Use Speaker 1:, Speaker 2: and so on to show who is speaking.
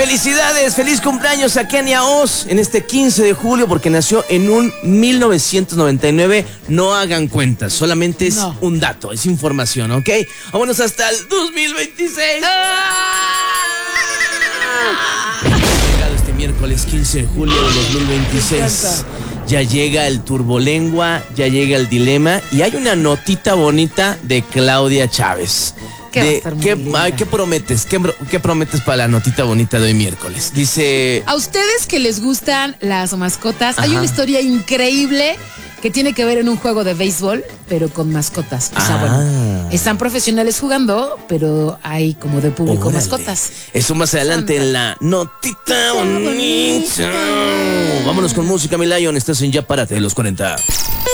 Speaker 1: Felicidades, feliz cumpleaños a Kenia Oz en este 15 de julio porque nació en un 1999. No hagan cuentas, solamente es un dato, es información, ¿ok? Vámonos hasta el 2026. Llegado este miércoles 15 de julio de 2026. Ya llega el turbolengua, ya llega el dilema y hay una notita bonita de Claudia Chávez. ¿Qué prometes? ¿Qué prometes para la notita bonita de hoy miércoles? Dice...
Speaker 2: A ustedes que les gustan las mascotas, hay una historia increíble que tiene que ver en un juego de béisbol, pero con mascotas. O sea, bueno, están profesionales jugando, pero hay como de público mascotas.
Speaker 1: Eso más adelante en la notita bonita. Vámonos con música, mi Lion. Estás en Ya Párate de los 40.